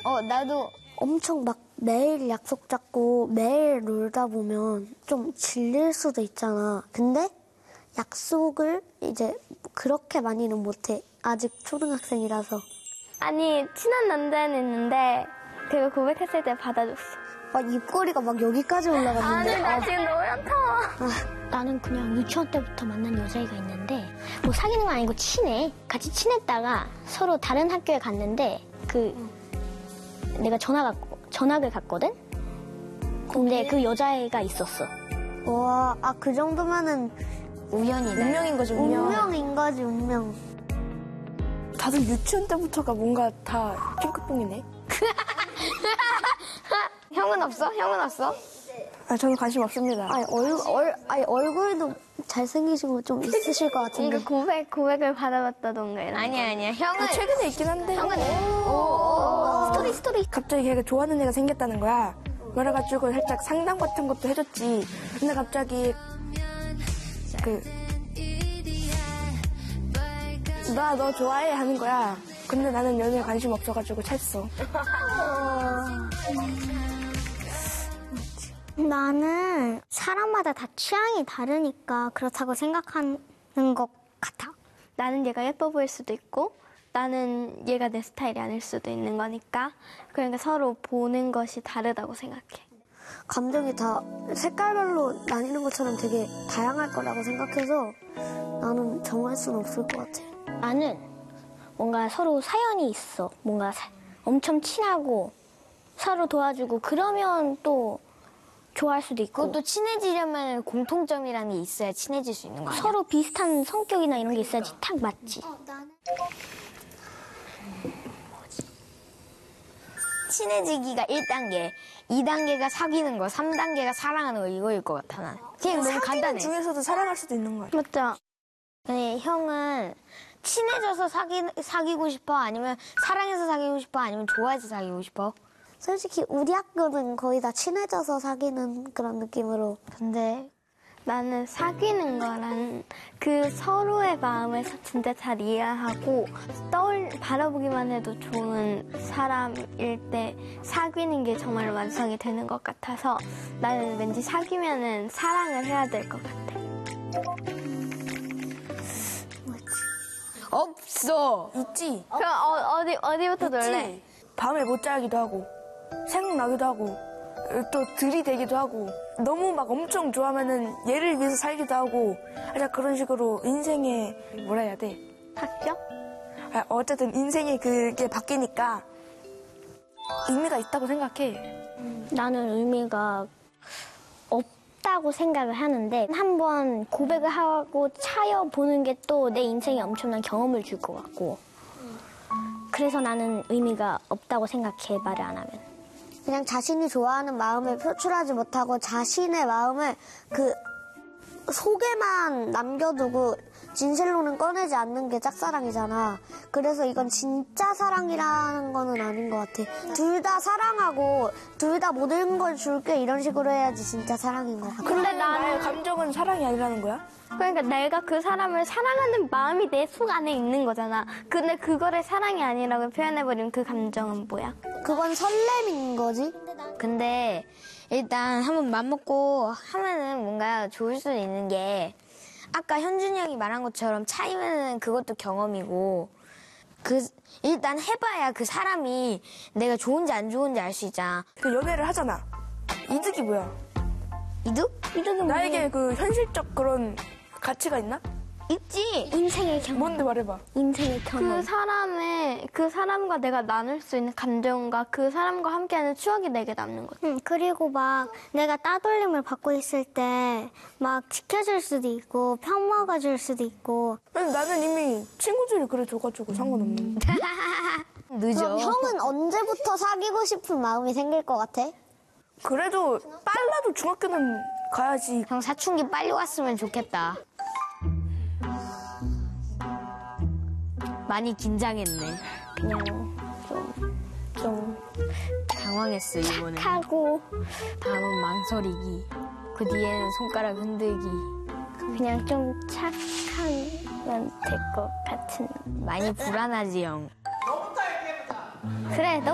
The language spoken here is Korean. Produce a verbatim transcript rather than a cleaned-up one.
어, 나도 엄청 막 매일 약속 잡고 매일 놀다 보면 좀 질릴 수도 있잖아. 근데 약속을 이제 그렇게 많이는 못해. 아직 초등학생이라서. 아니, 친한 남자는 있는데 걔가 고백했을 때 받아줬어. 막 입꼬리가 막 여기까지 올라갔는데. 아니, 나 지금 너무 현타와. 아, 나는 그냥 유치원 때부터 만난 여자애가 있는데 뭐 사귀는 건 아니고 친해. 같이 친했다가 서로 다른 학교에 갔는데 그 내가 전화 갔고, 전학을 갔거든? 근데 그 여자애가 있었어. 와, 아, 그 정도면은 우연이다. 운명인 거지, 운명. 운명인 거지, 운명. 다들 유치원 때부터가 뭔가 다 핑크뽕이네. 형은 없어? 형은 없어? 아, 저는 관심 없습니다. 아니, 얼, 얼, 아니, 얼굴도 잘생기시고 좀 있으실 것 같은데. 그러니까 고백, 고백을 받아봤다던가 이런 아니야, 아니야. 형은. 아, 최근에 있긴 한데. 형은. 오, 오, 오. 스토리, 스토리. 갑자기 걔가 좋아하는 애가 생겼다는 거야. 그래가지고 살짝 상담 같은 것도 해줬지. 근데 갑자기 그 나 너 좋아해 하는 거야. 근데 나는 연애에 관심 없어가지고 찼어. 나는 사람마다 다 취향이 다르니까 그렇다고 생각하는 것 같아. 나는 얘가 예뻐 보일 수도 있고 나는 얘가 내 스타일이 아닐 수도 있는 거니까 그러니까 서로 보는 것이 다르다고 생각해. 감정이 다 색깔별로 나뉘는 것처럼 되게 다양할 거라고 생각해서 나는 정할 수는 없을 것 같아. 나는 뭔가 서로 사연이 있어. 뭔가 사, 엄청 친하고 서로 도와주고 그러면 또 좋아할 수도 있고. 그것도 친해지려면 공통점이라는 게 있어야 친해질 수 있는 거 아니야? 서로 비슷한 성격이나 이런 게 있어야지 탁 맞지. 어, 나는... 친해지기가 일 단계, 이 단계가 사귀는 거, 삼 단계가 사랑하는 거 이거일 것 같아, 난. 그냥 너무 간단해. 중에서도 사랑할 수도 있는 거야. 맞죠? 아니, 형은 친해져서 사귀, 사귀고 싶어? 아니면 사랑해서 사귀고 싶어? 아니면 좋아해서 사귀고 싶어? 솔직히 우리 학교는 거의 다 친해져서 사귀는 그런 느낌으로. 근데 나는 사귀는 거랑 그 서로의 마음을 진짜 잘 이해하고 떠올 바라보기만 해도 좋은 사람일 때 사귀는 게 정말 완성이 되는 것 같아서 나는 왠지 사귀면은 사랑을 해야 될 것 같아. 없어. 있지. 그럼 어, 어디 어디부터 놀래? 있지. 밤에 못 자기도 하고 생각나기도 하고 또 들이대기도 하고 너무 막 엄청 좋아하면은 얘를 위해서 살기도 하고 살짝 그런 식으로 인생에 뭐라 해야 돼? 합격? 아, 어쨌든 인생이 그게 바뀌니까 의미가 있다고 생각해. 나는 의미가 없다고 생각을 하는데 한번 고백을 하고 차여보는 게 또 내 인생에 엄청난 경험을 줄 것 같고 그래서 나는 의미가 없다고 생각해, 말을 안 하면. 그냥 자신이 좋아하는 마음을 표출하지 못하고 자신의 마음을 그 속에만 남겨두고 진실로는 꺼내지 않는 게 짝사랑이잖아. 그래서 이건 진짜 사랑이라는 거는 아닌 것 같아. 둘 다 사랑하고 둘 다 모든 걸 줄게 이런 식으로 해야지 진짜 사랑인 것 같아. 근데 나는 나의 감정은 사랑이 아니라는 거야? 그러니까 내가 그 사람을 사랑하는 마음이 내 속 안에 있는 거잖아. 근데 그거를 사랑이 아니라고 표현해버리면 그 감정은 뭐야? 그건 설렘인 거지. 근데 일단 한번 맘먹고 하면은 뭔가 좋을 수도 있는 게 아까 현준이 형이 말한 것처럼 차이면은 그것도 경험이고 그 일단 해봐야 그 사람이 내가 좋은지 안 좋은지 알 수 있잖아. 그 연애를 하잖아. 이득이 뭐야? 이득? 이득은 나에게 그 현실적 그런 가치가 있나? 있지. 인생의 경험. 뭔데 말해봐. 인생의 경험. 그 사람의 그 사람과 내가 나눌 수 있는 감정과 그 사람과 함께하는 추억이 내게 남는 거지. 응, 그리고 막 내가 따돌림을 받고 있을 때 막 지켜줄 수도 있고 편먹어줄 수도 있고. 근데 나는 이미 친구들이 그래 줘가지고 상관없는데. 늦어. 그럼 형은 언제부터 사귀고 싶은 마음이 생길 것 같아? 그래도 빨라도 중학교는 가야지. 형 사춘기 빨리 왔으면 좋겠다. 많이 긴장했네. 그냥 좀, 좀 당황했어 이번에. 하고 다음은 망설이기. 그 뒤에는 손가락 흔들기. 그냥 좀 착하면 될 것 같은. 많이 불안하지 형. 그래, 너